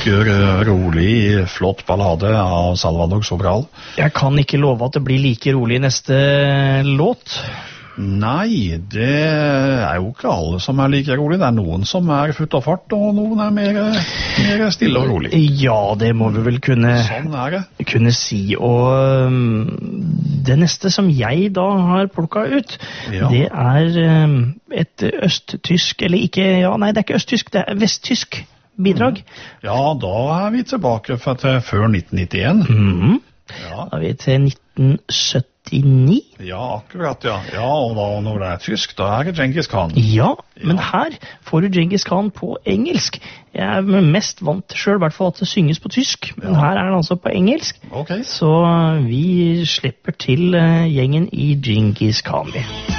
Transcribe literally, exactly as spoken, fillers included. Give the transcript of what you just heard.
vakker, rolig, flott ballade av Salvador Sobral. Jeg kan ikke love at det blir like rolig i neste låt. Nei, det er jo ikke alle som er like rolig. Det er noen som er futt og fart, og noen er mer, mer stille og rolig. Ja, det må vi vel kunne, sånn er det. kunne si. Og um, det neste som jeg da har plukket ut, ja. Det er um, et østtysk, eller ikke, ja, nei, det er ikke østtysk, det er vesttysk bidrag. Mm. Ja, da er vi tilbake til før nitten nittien. Mhm. Ja. Da er vi til nitten syttini. Ja, akkurat, ja. Ja, og da, når det er tysk, da er det Genghis Khan. Ja, men ja. Her får du Genghis Khan på engelsk. Jeg er mest vant selv, i hvert fall at det synges på tysk, men ja. Her er det altså på engelsk. Okay. Så vi slipper til gjengen i Genghis Khan.